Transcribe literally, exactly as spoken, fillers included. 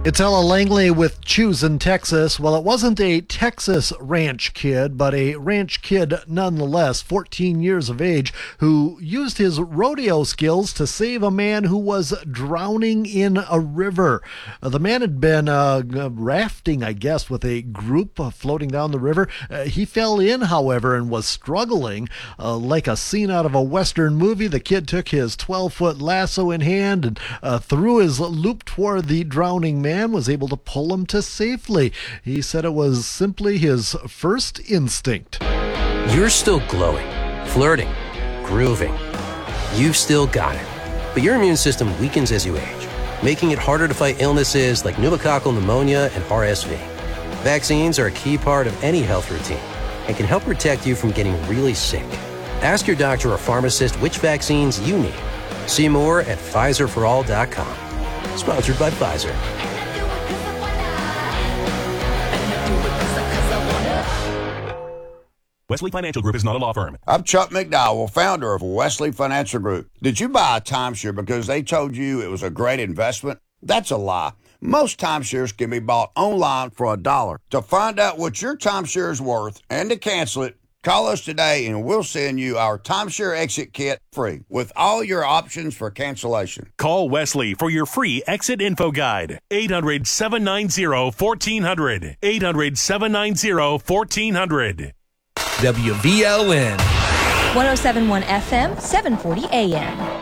It's Ella Langley with Choosing Texas. Well, it wasn't a Texas ranch kid, but a ranch kid nonetheless, fourteen years of age, who used his rodeo skills to save a man who was drowning in a river. Uh, the man had been uh, rafting, I guess, with a group uh, floating down the river. Uh, he fell in, however, and was struggling. Uh, like a scene out of a Western movie, the kid took his twelve-foot lasso in hand and uh, threw his loop toward the drowning man. Man was able to pull him to safely. He said it was simply his first instinct. You're still glowing, flirting, grooving. You've still got it. But your immune system weakens as you age, making it harder to fight illnesses like pneumococcal pneumonia and R S V. Vaccines are a key part of any health routine and can help protect you from getting really sick. Ask your doctor or pharmacist which vaccines you need. See more at Pfizer for all dot com. Sponsored by Pfizer. Wesley Financial Group is not a law firm. I'm Chuck McDowell, founder of Wesley Financial Group. Did you buy a timeshare because they told you it was a great investment? That's a lie. Most timeshares can be bought online for a dollar. To find out what your timeshare is worth and to cancel it, call us today and we'll send you our timeshare exit kit free with all your options for cancellation. Call Wesley for your free exit info guide. eight hundred, seven nine zero, one four zero zero. eight hundred, seven nine zero, one four zero zero. W V L N one oh seven point one F M, seven forty A M.